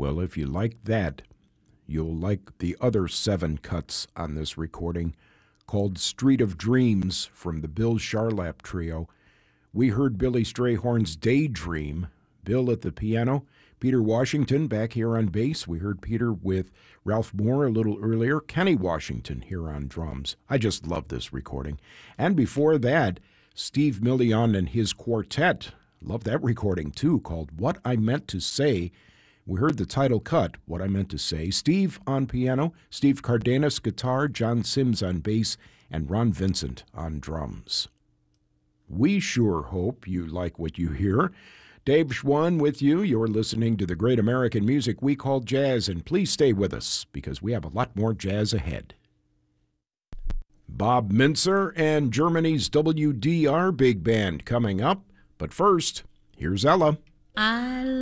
Well, if you like that, you'll like the other 7 cuts on this recording called Street of Dreams from the Bill Charlap Trio. We heard Billy Strayhorn's Daydream, Bill at the piano, Peter Washington back here on bass. We heard Peter with Ralph Moore a little earlier, Kenny Washington here on drums. I just love this recording. And before that, Steve Million and his quartet. Love that recording too, called What I Meant to Say. We heard the title cut, What I Meant to Say. Steve on piano, Steve Cardenas guitar, John Sims on bass, and Ron Vincent on drums. We sure hope you like what you hear. Dave Schwann with you. You're listening to the great American music we call jazz, and please stay with us because we have a lot more jazz ahead. Bob Mintzer and Germany's WDR Big Band coming up. But first, here's Ella. I